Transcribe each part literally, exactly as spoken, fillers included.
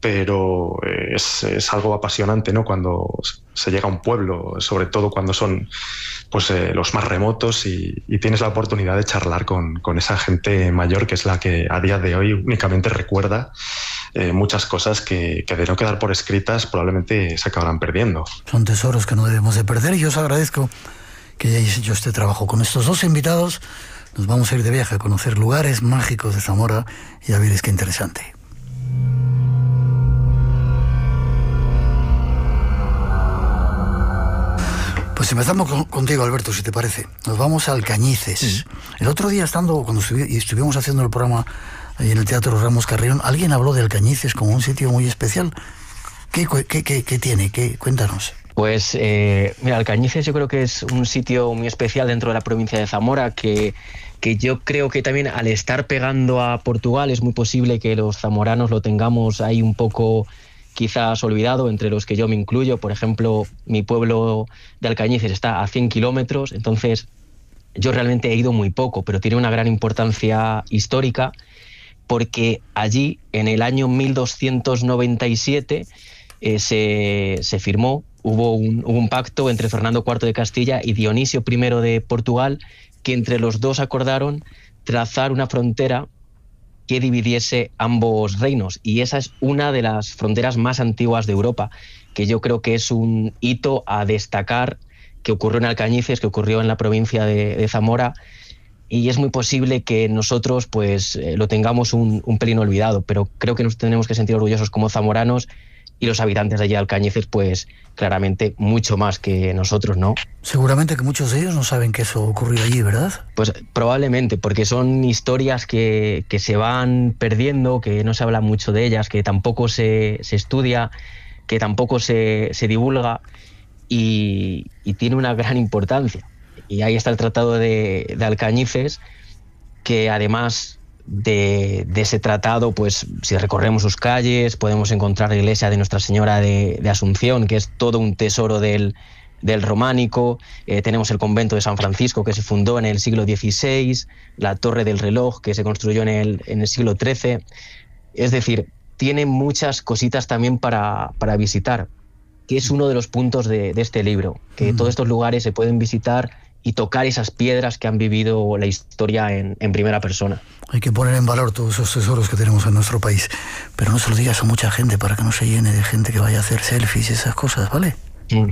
pero es, es algo apasionante, ¿no? Cuando se llega a un pueblo, sobre todo cuando son pues, eh, los más remotos y, y tienes la oportunidad de charlar con, con esa gente mayor, que es la que a día de hoy únicamente recuerda eh, muchas cosas que, que de no quedar por escritas probablemente se acabarán perdiendo. Son tesoros que no debemos de perder y yo os agradezco que hayáis hecho este trabajo. Con estos dos invitados nos vamos a ir de viaje a conocer lugares mágicos de Zamora y ya veréis qué interesante. Pues empezamos con, contigo, Alberto, si te parece. Nos vamos a Alcañices. Sí. El otro día, estando cuando estuvi, y estuvimos haciendo el programa ahí en el Teatro Ramos Carrión, alguien habló de Alcañices como un sitio muy especial. ¿Qué, qué, qué, qué tiene? ¿Qué? Cuéntanos. Pues, eh, mira, Alcañices yo creo que es un sitio muy especial dentro de la provincia de Zamora, que, que yo creo que también al estar pegando a Portugal es muy posible que los zamoranos lo tengamos ahí un poco quizás olvidado, entre los que yo me incluyo. Por ejemplo, mi pueblo de Alcañices está a cien kilómetros, entonces yo realmente he ido muy poco, pero tiene una gran importancia histórica, porque allí, en el año mil doscientos noventa y siete, eh, se, se firmó, hubo un, hubo un pacto entre Fernando cuarto de Castilla y Dionisio primero de Portugal, que entre los dos acordaron trazar una frontera que dividiese ambos reinos, y esa es una de las fronteras más antiguas de Europa, que yo creo que es un hito a destacar, que ocurrió en Alcañices, que ocurrió en la provincia de, de Zamora, y es muy posible que nosotros pues eh, lo tengamos un, un pelín olvidado, pero creo que nos tenemos que sentir orgullosos como zamoranos, y los habitantes de allí de Alcañices pues claramente mucho más que nosotros, ¿no? Seguramente que muchos de ellos no saben que eso ocurrió allí, ¿verdad? Pues probablemente, porque son historias que, que se van perdiendo, que no se habla mucho de ellas, que tampoco se, se estudia, que tampoco se, se divulga, y, y tiene una gran importancia. Y ahí está el Tratado de, de Alcañices, que además de, de ese tratado, pues si recorremos sus calles podemos encontrar la iglesia de Nuestra Señora de, de Asunción, que es todo un tesoro del, del románico. Eh, tenemos el convento de San Francisco, que se fundó en el siglo dieciséis, la Torre del Reloj, que se construyó en el, en el siglo trece. Es decir, tiene muchas cositas también para, para visitar, que es uno de los puntos de, de este libro, que mm. todos estos lugares se pueden visitar y tocar esas piedras que han vivido la historia en, en primera persona. Hay que poner en valor todos esos tesoros que tenemos en nuestro país, pero no se lo digas a mucha gente para que no se llene de gente que vaya a hacer selfies y esas cosas, ¿vale? Mm.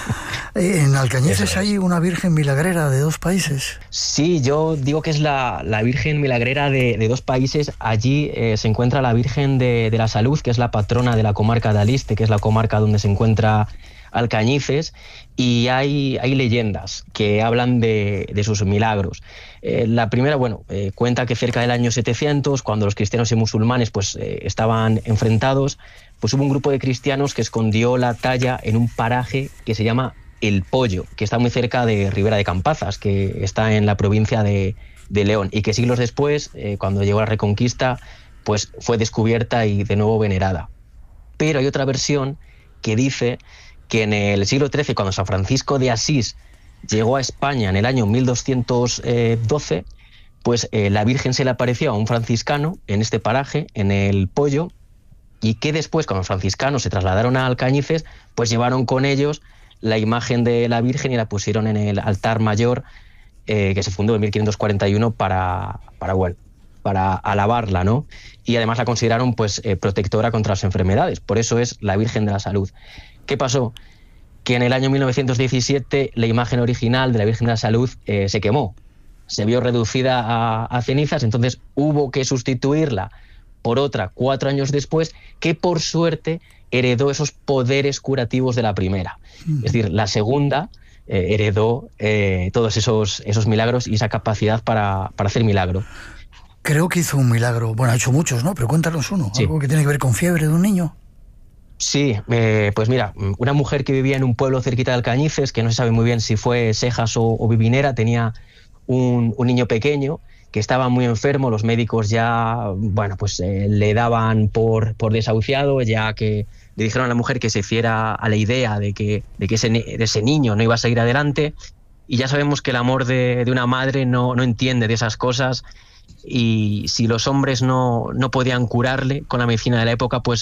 En Alcañices hay una Virgen Milagrera de dos países. Sí, yo digo que es la, la Virgen Milagrera de, de dos países. Allí eh, se encuentra la Virgen de, de la Salud, que es la patrona de la comarca de Aliste, que es la comarca donde se encuentra Alcañices, y hay, hay leyendas que hablan de, de sus milagros. Eh, la primera, bueno, eh, cuenta que cerca del año setecientos, cuando los cristianos y musulmanes pues, eh, estaban enfrentados, pues hubo un grupo de cristianos que escondió la talla en un paraje que se llama El Pollo, que está muy cerca de Ribera de Campazas, que está en la provincia de, de León, y que siglos después, eh, cuando llegó la Reconquista, pues fue descubierta y de nuevo venerada. Pero hay otra versión que dice que en el siglo trece, cuando San Francisco de Asís llegó a España en el año mil doscientos doce, pues eh, la Virgen se le apareció a un franciscano en este paraje, en El Pollo, y que después, cuando los franciscanos se trasladaron a Alcañices, pues llevaron con ellos la imagen de la Virgen y la pusieron en el altar mayor eh, que se fundó en mil quinientos cuarenta y uno para, para, bueno, para alabarla, ¿no? Y además la consideraron pues eh, protectora contra las enfermedades, por eso es la Virgen de la Salud. ¿Qué pasó? Que en el año mil novecientos diecisiete la imagen original de la Virgen de la Salud eh, se quemó, se vio reducida a, a cenizas, entonces hubo que sustituirla por otra cuatro años después, que por suerte heredó esos poderes curativos de la primera. Mm. Es decir, la segunda eh, heredó eh, todos esos, esos milagros y esa capacidad para, para hacer milagro. Creo que hizo un milagro, bueno, ha hecho muchos, ¿no? Pero cuéntanos uno, sí. Algo que tiene que ver con fiebre de un niño. Sí, eh, pues mira, una mujer que vivía en un pueblo cerquita de Alcañices, que no se sabe muy bien si fue Sejas o, o Vibinera, tenía un, un niño pequeño que estaba muy enfermo. Los médicos ya, bueno, pues eh, le daban por, por desahuciado, ya que le dijeron a la mujer que se hiciera a la idea de que, de que ese, de ese niño no iba a seguir adelante, y ya sabemos que el amor de, de una madre no, no entiende de esas cosas, y si los hombres no, no podían curarle con la medicina de la época, pues